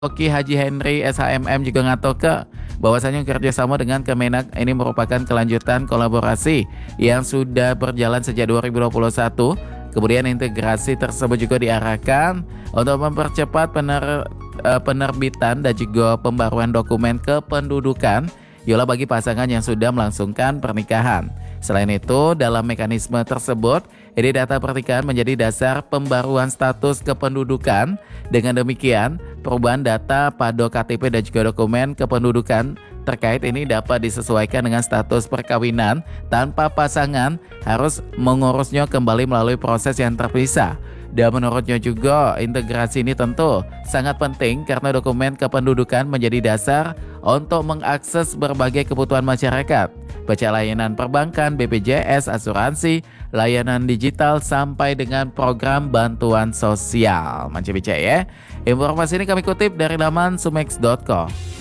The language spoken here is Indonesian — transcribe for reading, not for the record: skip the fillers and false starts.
Oki Haji Henry SHMM juga ngatoke bahwasanya kerjasama dengan Kemenak ini merupakan kelanjutan kolaborasi yang sudah berjalan sejak 2021. Kemudian integrasi tersebut juga diarahkan untuk mempercepat penerbitan dan juga pembaruan dokumen kependudukan yola bagi pasangan yang sudah melangsungkan pernikahan. Selain itu, dalam mekanisme tersebut, ini data pernikahan menjadi dasar pembaruan status kependudukan. Dengan demikian, perubahan data pada KTP dan juga dokumen kependudukan terkait ini dapat disesuaikan dengan status perkawinan tanpa pasangan harus mengurusnya kembali melalui proses yang terpisah. Dan menurutnya juga integrasi ini tentu sangat penting karena dokumen kependudukan menjadi dasar untuk mengakses berbagai kebutuhan masyarakat, baca layanan perbankan, BPJS, asuransi, layanan digital sampai dengan program bantuan sosial. Manca bicara ya. Informasi ini kami kutip dari laman sumex.co.